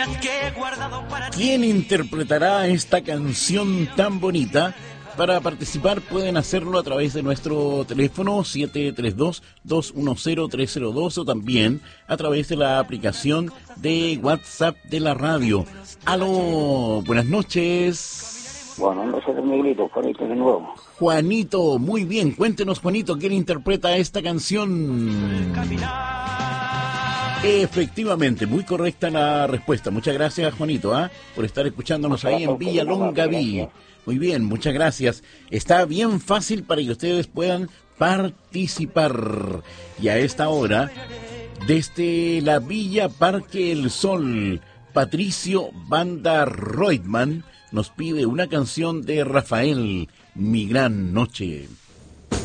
¿Quién interpretará esta canción tan bonita? Para participar pueden hacerlo a través de nuestro teléfono 732-210-302 o también a través de la aplicación de WhatsApp de la radio. ¡Aló! Buenas noches. Bueno, no sé de mi grito, Juanito de nuevo. Juanito, muy bien. Cuéntenos, Juanito, ¿quién interpreta esta canción? Efectivamente, muy correcta la respuesta. Muchas gracias, Juanito, por estar escuchándonos ahí en Villa Longaví. Muy bien, muchas gracias. Está bien fácil para que ustedes puedan participar. Y a esta hora, desde la Villa Parque El Sol, Patricio Banda Reutemann nos pide una canción de Rafael, Mi Gran Noche.